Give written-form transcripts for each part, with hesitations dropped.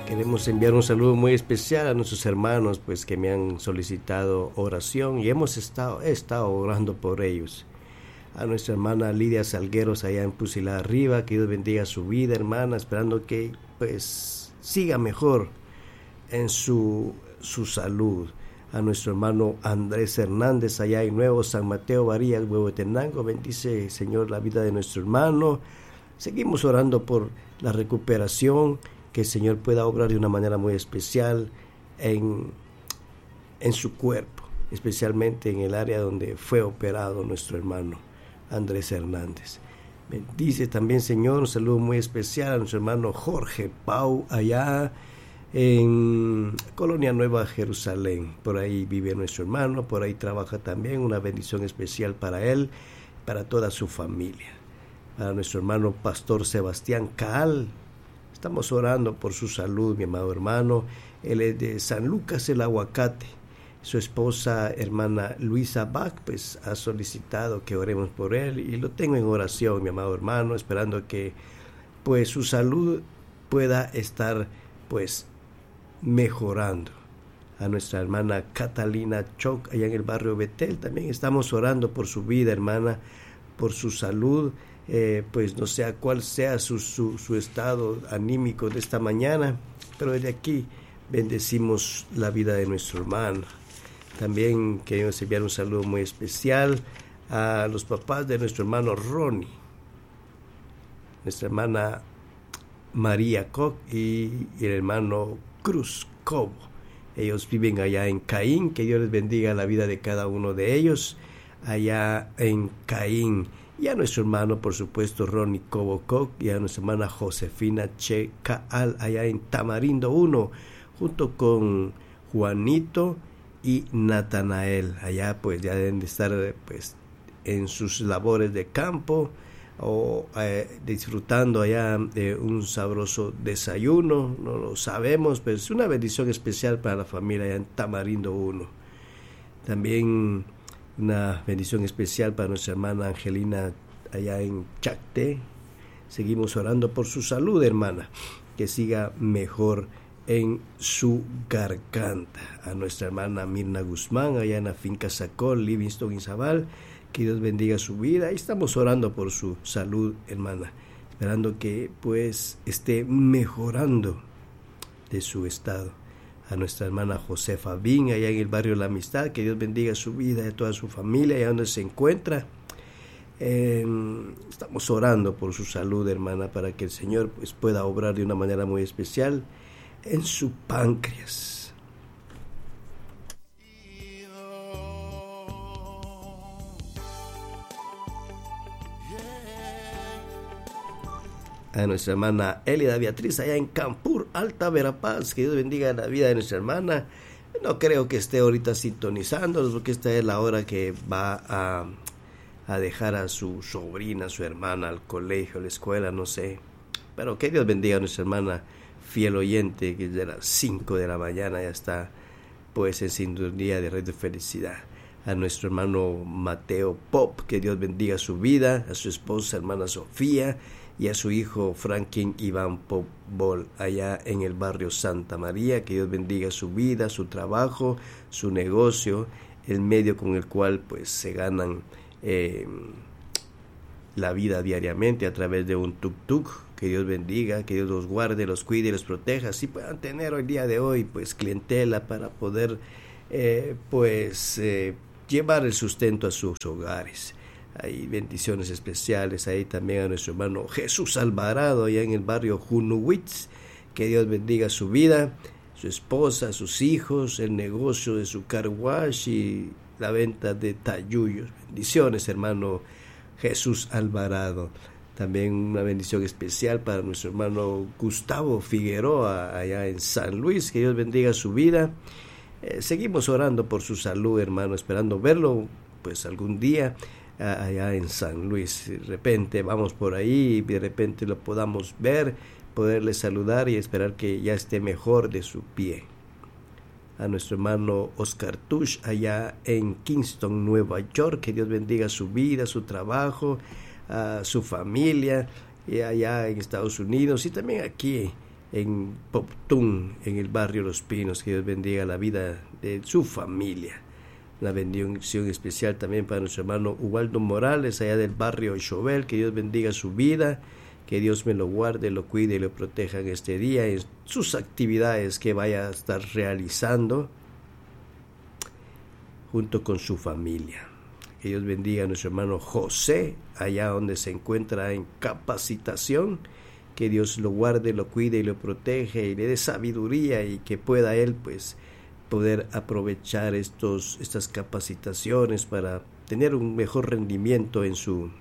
Queremos enviar un saludo muy especial a nuestros hermanos pues que me han solicitado oración y he estado orando por ellos. A nuestra hermana Lidia Salgueros allá en Pusila Arriba, que Dios bendiga su vida, hermana, esperando que pues siga mejor en su salud. A nuestro hermano Andrés Hernández allá en Nuevo San Mateo Varías, Huehuetenango, bendice Señor la vida de nuestro hermano. Seguimos orando por la recuperación, que el Señor pueda obrar de una manera muy especial en su cuerpo, especialmente en el área donde fue operado nuestro hermano Andrés Hernández. Bendice también, Señor, un saludo muy especial a nuestro hermano Jorge Pau, allá en Colonia Nueva Jerusalén. Por ahí vive nuestro hermano, por ahí trabaja también. Una bendición especial para él, para toda su familia. A nuestro hermano Pastor Sebastián Caal, estamos orando por su salud, mi amado hermano. Él es de San Lucas el Aguacate. Su esposa, hermana Luisa Bach, pues ha solicitado que oremos por él y lo tengo en oración, mi amado hermano, esperando que pues su salud pueda estar pues mejorando. A nuestra hermana Catalina Choc, allá en el barrio Betel, también estamos orando por su vida, hermana, por su salud. Pues no sé cuál sea su estado anímico de esta mañana, pero desde aquí bendecimos la vida de nuestro hermano. También queremos enviar un saludo muy especial a los papás de nuestro hermano Ronnie, nuestra hermana María Koch y el hermano Cruz Cobo. Ellos viven allá en Caín. Que Dios les bendiga la vida de cada uno de ellos allá en Caín. Y a nuestro hermano, por supuesto, Ronnie Cobo Koch, y a nuestra hermana Josefina Che Caal allá en Tamarindo 1, junto con Juanito y Natanael. Allá pues ya deben de estar pues en sus labores de campo o disfrutando allá de un sabroso desayuno, no lo sabemos, pero es una bendición especial para la familia allá en Tamarindo 1. También una bendición especial para nuestra hermana Angelina allá en Chacté. Seguimos orando por su salud, hermana, que siga mejor en su garganta. A nuestra hermana Mirna Guzmán allá en la finca Sacol, Livingston, Izabal, que Dios bendiga su vida. Y estamos orando por su salud, hermana, esperando que pues esté mejorando de su estado. A nuestra hermana Josefa Bin allá en el barrio La Amistad, que Dios bendiga su vida y toda su familia allá donde se encuentra. Estamos orando por su salud, hermana, para que el Señor pues pueda obrar de una manera muy especial en su páncreas. A nuestra hermana Elida Beatriz allá en Campur, Alta Verapaz, que Dios bendiga la vida de nuestra hermana. No creo que esté ahorita sintonizándolos, porque esta es la hora que va a dejar a su sobrina, a su hermana al colegio, a la escuela, no sé. Pero que Dios bendiga a nuestra hermana fiel oyente, que desde las 5 de la mañana ya está pues en sintonía de Red de Felicidad. A nuestro hermano Mateo Pop, que Dios bendiga su vida, a su esposa hermana Sofía, y a su hijo Franklin Iván Popbol allá en el barrio Santa María. Que Dios bendiga su vida, su trabajo, su negocio, el medio con el cual pues se ganan la vida diariamente a través de un tuk-tuk. Que Dios bendiga, que Dios los guarde, los cuide y los proteja, así puedan tener el día de hoy pues clientela para poder llevar el sustento a sus hogares. Hay bendiciones especiales ahí también a nuestro hermano Jesús Alvarado allá en el barrio Junuwitz. Que Dios bendiga su vida, su esposa, sus hijos, el negocio de su car wash y la venta de tayuyos. Bendiciones, hermano Jesús Alvarado. También una bendición especial para nuestro hermano Gustavo Figueroa allá en San Luis. Que Dios bendiga su vida. Seguimos orando por su salud, hermano, esperando verlo pues algún día allá en San Luis. De repente vamos por ahí y de repente lo podamos ver, poderle saludar y esperar que ya esté mejor de su pie. A nuestro hermano Oscar Tush allá en Kingston, Nueva York, que Dios bendiga su vida, su trabajo, a su familia, y allá en Estados Unidos y también aquí en Poptún, en el barrio Los Pinos. Que Dios bendiga la vida de su familia. Una bendición especial también para nuestro hermano Ubaldo Morales, allá del barrio Chovel. Que Dios bendiga su vida, que Dios me lo guarde, lo cuide y lo proteja en este día, en sus actividades que vaya a estar realizando junto con su familia. Que Dios bendiga a nuestro hermano José, allá donde se encuentra en capacitación. Que Dios lo guarde, lo cuide y lo protege y le dé sabiduría, y que pueda él pues poder aprovechar estas capacitaciones para tener un mejor rendimiento en su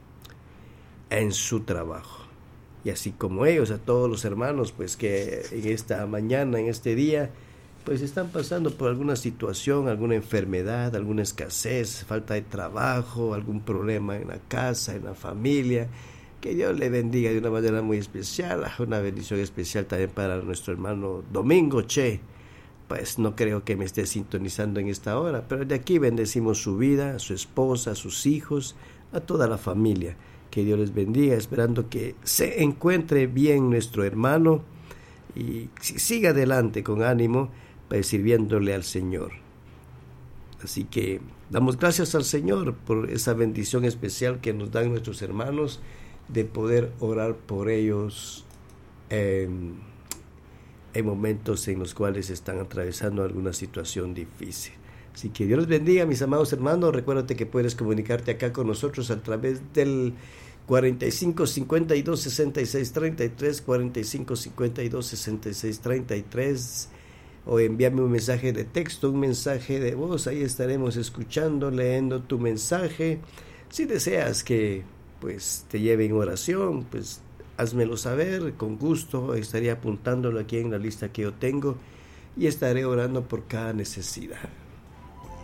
trabajo. Y así como ellos, a todos los hermanos pues que en esta mañana, en este día, pues están pasando por alguna situación, alguna enfermedad, alguna escasez, falta de trabajo, algún problema en la casa, en la familia. Que Dios le bendiga de una manera muy especial. Una bendición especial también para nuestro hermano Domingo Che. Pues no creo que me esté sintonizando en esta hora, pero de aquí bendecimos su vida, a su esposa, a sus hijos, a toda la familia. Que Dios les bendiga, esperando que se encuentre bien nuestro hermano y siga adelante con ánimo, pues, sirviéndole al Señor. Así que damos gracias al Señor por esa bendición especial que nos dan nuestros hermanos, de poder orar por ellos en momentos en los cuales están atravesando alguna situación difícil. Así que Dios los bendiga, mis amados hermanos. Recuérdate que puedes comunicarte acá con nosotros a través del 45 52 66 33, 45 52 66 33, o envíame un mensaje de texto, un mensaje de voz. Ahí estaremos escuchando, leyendo tu mensaje. Si deseas que pues te lleve en oración, pues házmelo saber, con gusto estaría apuntándolo aquí en la lista que yo tengo, y estaré orando por cada necesidad.